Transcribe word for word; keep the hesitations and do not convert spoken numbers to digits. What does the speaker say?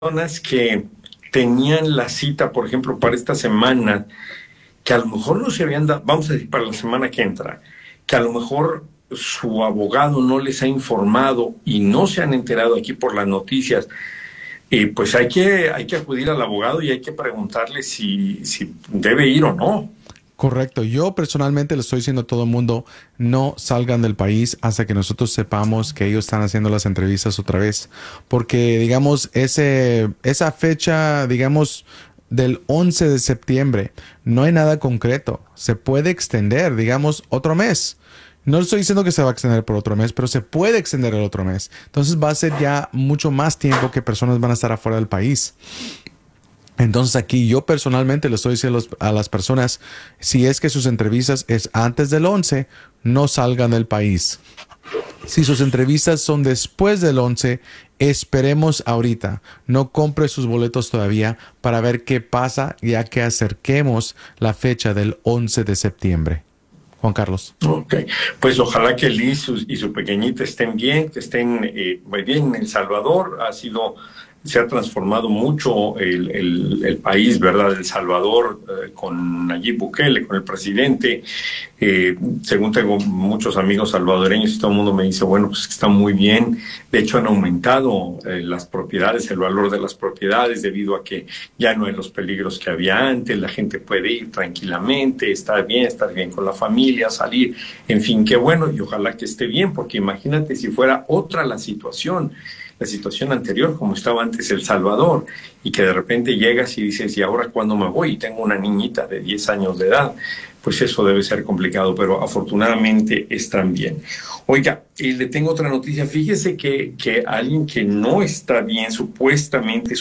personas que tenían la cita, por ejemplo, para esta semana, que a lo mejor no se habían dado, vamos a decir, para la semana que entra, que a lo mejor su abogado no les ha informado y no se han enterado aquí por las noticias, y pues hay que, hay que acudir al abogado y hay que preguntarle si, si debe ir o no. Correcto. Yo personalmente le estoy diciendo a todo el mundo, no salgan del país hasta que nosotros sepamos que ellos están haciendo las entrevistas otra vez. Porque, digamos, ese, esa fecha, digamos, del once de septiembre, no hay nada concreto. Se puede extender, digamos, otro mes. No estoy diciendo que se va a extender por otro mes, pero se puede extender el otro mes. Entonces va a ser ya mucho más tiempo que personas van a estar afuera del país. Entonces aquí yo personalmente le estoy diciendo a las personas, si es que sus entrevistas es antes del once, no salgan del país. Si sus entrevistas son después del once, esperemos ahorita. No compre sus boletos todavía para ver qué pasa ya que acerquemos la fecha del once de septiembre. Juan Carlos. Ok, pues ojalá que Liz y su pequeñita estén bien, que estén eh, muy bien en El Salvador. Ha sido, se ha transformado mucho el, el, el país, ¿verdad? El Salvador, eh, con Nayib Bukele, con el presidente. Eh, según tengo muchos amigos salvadoreños y todo el mundo me dice, bueno, pues que está muy bien. De hecho, han aumentado eh, las propiedades, el valor de las propiedades, debido a que ya no hay los peligros que había antes. La gente puede ir tranquilamente, estar bien, estar bien con la familia, salir, en fin, qué bueno, y ojalá que esté bien, porque imagínate si fuera otra la situación, la situación anterior, como estaba antes El Salvador, y que de repente llegas y dices, ¿y ahora cuándo me voy? Y tengo una niñita de diez años de edad, pues eso debe ser complicado, pero afortunadamente están bien. Oiga, y le tengo otra noticia, fíjese que, que alguien que no está bien, supuestamente